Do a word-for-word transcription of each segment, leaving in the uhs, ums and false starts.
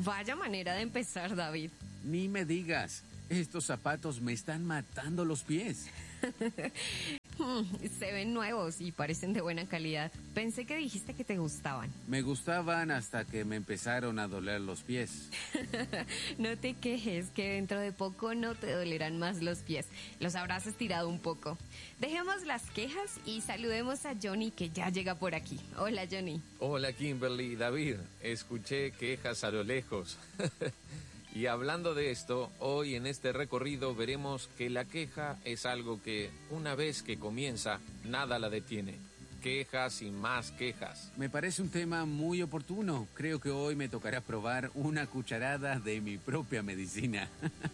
Vaya manera de empezar, David. Ni me digas, estos zapatos me están matando los pies. Se ven nuevos y parecen de buena calidad. Pensé que dijiste que te gustaban. Me gustaban hasta que me empezaron a doler los pies. No te quejes, que dentro de poco no te dolerán más los pies. Los habrás estirado un poco. Dejemos las quejas y saludemos a Johnny, que ya llega por aquí. Hola, Johnny. Hola, Kimberly. David, escuché quejas a lo lejos. Y hablando de esto, hoy en este recorrido veremos que la queja es algo que, una vez que comienza, nada la detiene. Quejas y más quejas. Me parece un tema muy oportuno. Creo que hoy me tocará probar una cucharada de mi propia medicina.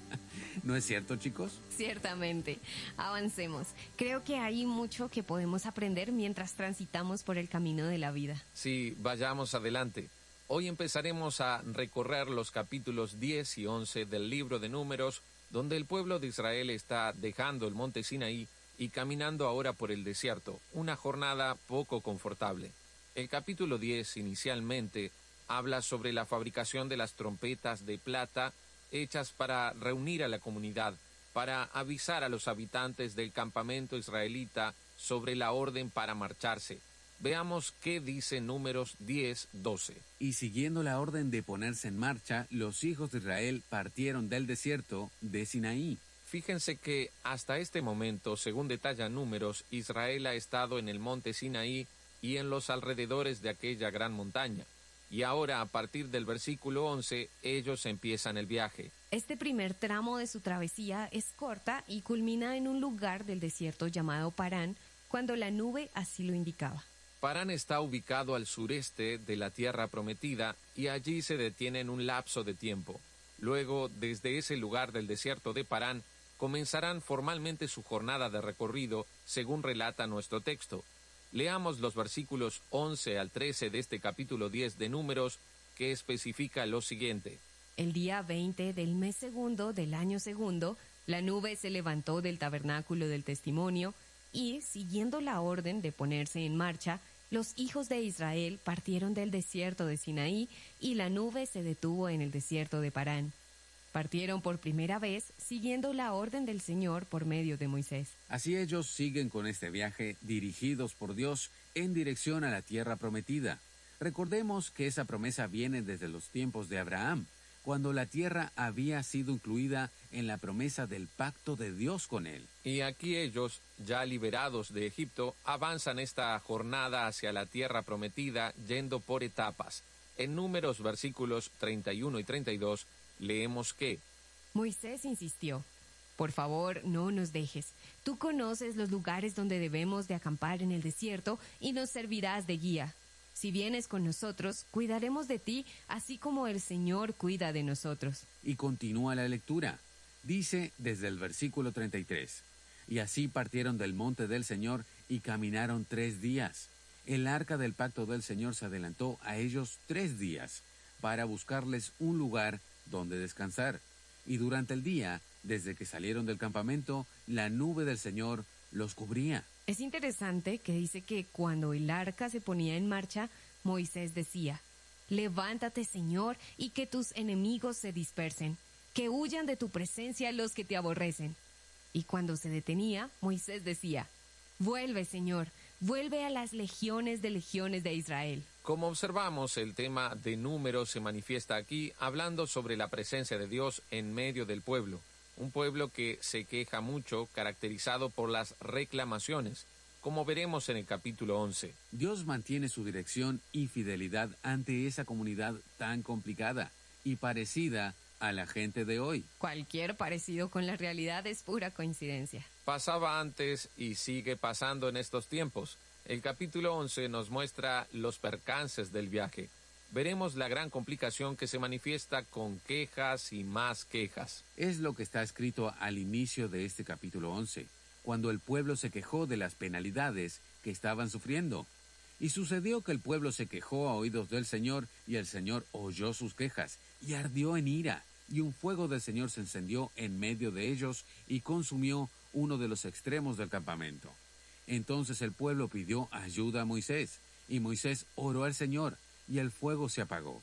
¿No es cierto, chicos? Ciertamente. Avancemos. Creo que hay mucho que podemos aprender mientras transitamos por el camino de la vida. Sí, vayamos adelante. Hoy empezaremos a recorrer los capítulos diez y once del libro de Números, donde el pueblo de Israel está dejando el monte Sinaí y caminando ahora por el desierto, una jornada poco confortable. El capítulo diez inicialmente habla sobre la fabricación de las trompetas de plata hechas para reunir a la comunidad, para avisar a los habitantes del campamento israelita sobre la orden para marcharse. Veamos qué dice Números diez doce. Y siguiendo la orden de ponerse en marcha, los hijos de Israel partieron del desierto de Sinaí. Fíjense que hasta este momento, según detalla Números, Israel ha estado en el monte Sinaí y en los alrededores de aquella gran montaña. Y ahora, a partir del versículo once, ellos empiezan el viaje. Este primer tramo de su travesía es corta y culmina en un lugar del desierto llamado Parán, cuando la nube así lo indicaba. Parán está ubicado al sureste de la tierra prometida y allí se detiene en un lapso de tiempo. Luego, desde ese lugar del desierto de Parán, comenzarán formalmente su jornada de recorrido, según relata nuestro texto. Leamos los versículos once al trece de este capítulo diez de Números, que especifica lo siguiente. El día veinte del mes segundo del año segundo, la nube se levantó del tabernáculo del testimonio y, siguiendo la orden de ponerse en marcha, los hijos de Israel partieron del desierto de Sinaí y la nube se detuvo en el desierto de Parán. Partieron por primera vez siguiendo la orden del Señor por medio de Moisés. Así ellos siguen con este viaje dirigidos por Dios en dirección a la tierra prometida. Recordemos que esa promesa viene desde los tiempos de Abraham, cuando la tierra había sido incluida en la promesa del pacto de Dios con él. Y aquí ellos, ya liberados de Egipto, avanzan esta jornada hacia la tierra prometida yendo por etapas. En Números versículos treinta y uno y treinta y dos leemos que Moisés insistió: por favor, no nos dejes. Tú conoces los lugares donde debemos de acampar en el desierto y nos servirás de guía. Si vienes con nosotros, cuidaremos de ti, así como el Señor cuida de nosotros. Y continúa la lectura. Dice desde el versículo treinta y tres. Y así partieron del monte del Señor y caminaron tres días. El arca del pacto del Señor se adelantó a ellos tres días, para buscarles un lugar donde descansar. Y durante el día, desde que salieron del campamento, la nube del Señor los cubría. Es interesante que dice que cuando el arca se ponía en marcha, Moisés decía: levántate, Señor, y que tus enemigos se dispersen, que huyan de tu presencia los que te aborrecen. Y cuando se detenía, Moisés decía: vuelve, Señor, vuelve a las legiones de legiones de Israel. Como observamos, el tema de Números se manifiesta aquí, hablando sobre la presencia de Dios en medio del pueblo. Un pueblo que se queja mucho, caracterizado por las reclamaciones, como veremos en el capítulo once. Dios mantiene su dirección y fidelidad ante esa comunidad tan complicada y parecida a la gente de hoy. Cualquier parecido con la realidad es pura coincidencia. Pasaba antes y sigue pasando en estos tiempos. El capítulo once nos muestra los percances del viaje. Veremos la gran complicación que se manifiesta con quejas y más quejas. Es lo que está escrito al inicio de este capítulo once, cuando el pueblo se quejó de las penalidades que estaban sufriendo. Y sucedió que el pueblo se quejó a oídos del Señor, y el Señor oyó sus quejas, y ardió en ira, y un fuego del Señor se encendió en medio de ellos, y consumió uno de los extremos del campamento. Entonces el pueblo pidió ayuda a Moisés, y Moisés oró al Señor, y el fuego se apagó.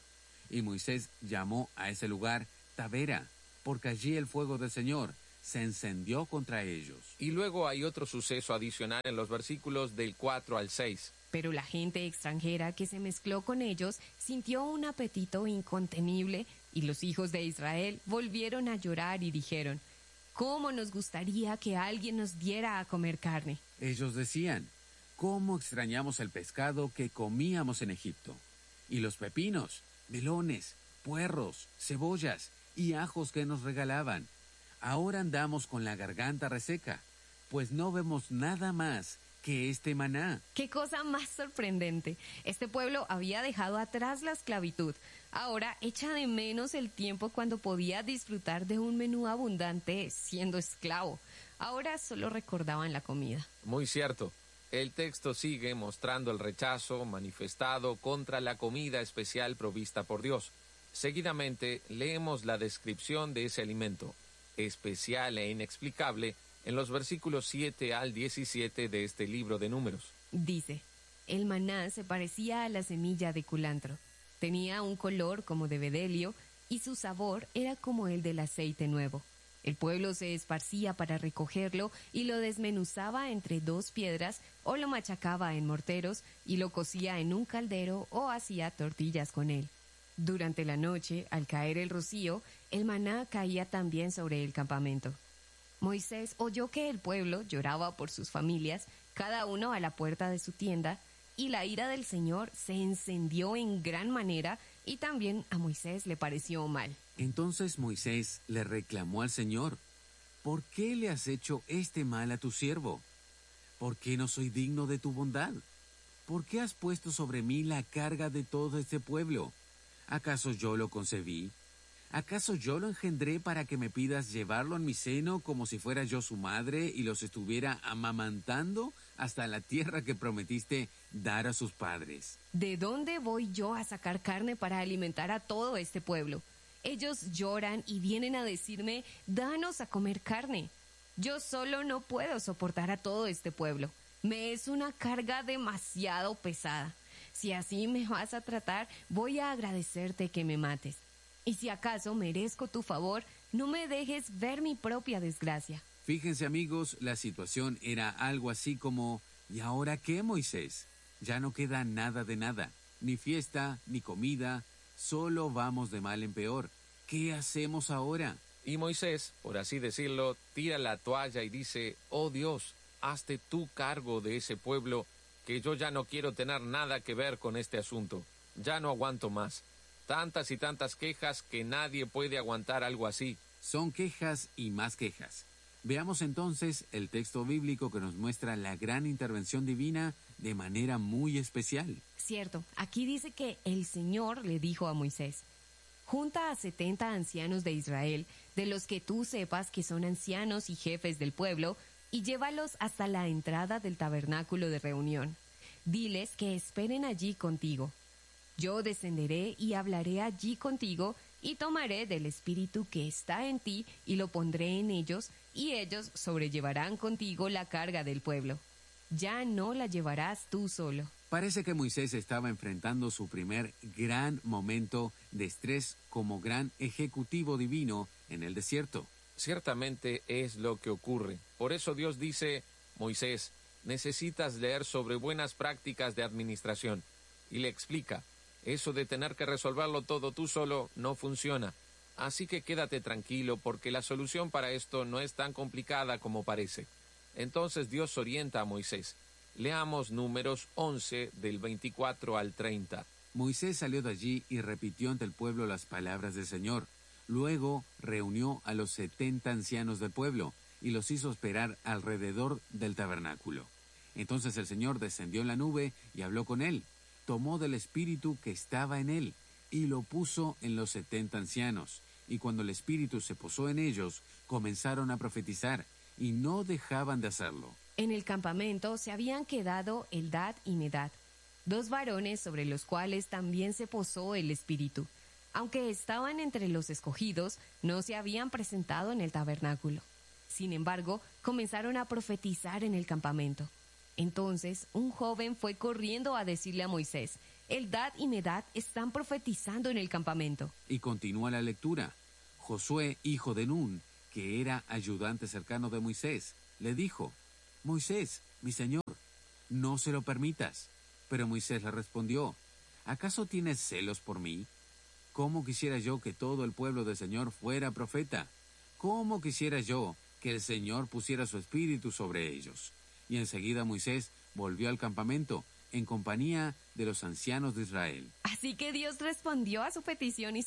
Y Moisés llamó a ese lugar Tabera, porque allí el fuego del Señor se encendió contra ellos. Y luego hay otro suceso adicional en los versículos del cuatro al seis. Pero la gente extranjera que se mezcló con ellos sintió un apetito incontenible y los hijos de Israel volvieron a llorar y dijeron: ¿cómo nos gustaría que alguien nos diera a comer carne? Ellos decían: ¿cómo extrañamos el pescado que comíamos en Egipto? Y los pepinos, melones, puerros, cebollas y ajos que nos regalaban. Ahora andamos con la garganta reseca, pues no vemos nada más que este maná. ¡Qué cosa más sorprendente! Este pueblo había dejado atrás la esclavitud. Ahora echa de menos el tiempo cuando podía disfrutar de un menú abundante siendo esclavo. Ahora solo recordaban la comida. Muy cierto. El texto sigue mostrando el rechazo manifestado contra la comida especial provista por Dios. Seguidamente leemos la descripción de ese alimento, especial e inexplicable, en los versículos siete al diecisiete de este libro de Números. Dice: el maná se parecía a la semilla de culantro. Tenía un color como de bedelio y su sabor era como el del aceite nuevo. El pueblo se esparcía para recogerlo y lo desmenuzaba entre dos piedras o lo machacaba en morteros y lo cocía en un caldero o hacía tortillas con él. Durante la noche, al caer el rocío, el maná caía también sobre el campamento. Moisés oyó que el pueblo lloraba por sus familias, cada uno a la puerta de su tienda, y la ira del Señor se encendió en gran manera, y también a Moisés le pareció mal. Entonces Moisés le reclamó al Señor: ¿por qué le has hecho este mal a tu siervo? ¿Por qué no soy digno de tu bondad? ¿Por qué has puesto sobre mí la carga de todo este pueblo? ¿Acaso yo lo concebí? ¿Acaso yo lo engendré para que me pidas llevarlo en mi seno como si fuera yo su madre y los estuviera amamantando hasta la tierra que prometiste dar a sus padres? ¿De dónde voy yo a sacar carne para alimentar a todo este pueblo? Ellos lloran y vienen a decirme: danos a comer carne. Yo solo no puedo soportar a todo este pueblo. Me es una carga demasiado pesada. Si así me vas a tratar, voy a agradecerte que me mates. Y si acaso merezco tu favor, no me dejes ver mi propia desgracia. Fíjense, amigos, la situación era algo así como: ¿y ahora qué, Moisés? Ya no queda nada de nada, ni fiesta, ni comida, solo vamos de mal en peor. ¿Qué hacemos ahora? Y Moisés, por así decirlo, tira la toalla y dice: oh Dios, hazte tú cargo de ese pueblo, que yo ya no quiero tener nada que ver con este asunto. Ya no aguanto más. Tantas y tantas quejas que nadie puede aguantar algo así. Son quejas y más quejas. Veamos entonces el texto bíblico que nos muestra la gran intervención divina de manera muy especial. Cierto, aquí dice que el Señor le dijo a Moisés: junta a setenta ancianos de Israel, de los que tú sepas que son ancianos y jefes del pueblo, y llévalos hasta la entrada del tabernáculo de reunión. Diles que esperen allí contigo. Yo descenderé y hablaré allí contigo, y tomaré del espíritu que está en ti y lo pondré en ellos, y ellos sobrellevarán contigo la carga del pueblo. Ya no la llevarás tú solo. Parece que Moisés estaba enfrentando su primer gran momento de estrés como gran ejecutivo divino en el desierto. Ciertamente es lo que ocurre. Por eso Dios dice: Moisés, necesitas leer sobre buenas prácticas de administración. Y le explica: eso de tener que resolverlo todo tú solo no funciona. Así que quédate tranquilo, porque la solución para esto no es tan complicada como parece. Entonces Dios orienta a Moisés. Leamos Números once, del veinticuatro al treinta. Moisés salió de allí y repitió ante el pueblo las palabras del Señor. Luego reunió a los setenta ancianos del pueblo y los hizo esperar alrededor del tabernáculo. Entonces el Señor descendió en la nube y habló con él. Tomó del espíritu que estaba en él y lo puso en los setenta ancianos. Y cuando el espíritu se posó en ellos, comenzaron a profetizar y no dejaban de hacerlo. En el campamento se habían quedado Eldad y Medad, dos varones sobre los cuales también se posó el espíritu. Aunque estaban entre los escogidos, no se habían presentado en el tabernáculo. Sin embargo, comenzaron a profetizar en el campamento. Entonces, un joven fue corriendo a decirle a Moisés: Eldad y Medad están profetizando en el campamento. Y continúa la lectura. Josué, hijo de Nun, que era ayudante cercano de Moisés, le dijo: Moisés, mi señor, no se lo permitas. Pero Moisés le respondió: ¿acaso tienes celos por mí? ¿Cómo quisiera yo que todo el pueblo del Señor fuera profeta? ¿Cómo quisiera yo que el Señor pusiera su espíritu sobre ellos? Y enseguida Moisés volvió al campamento en compañía de los ancianos de Israel. Así que Dios respondió a su petición y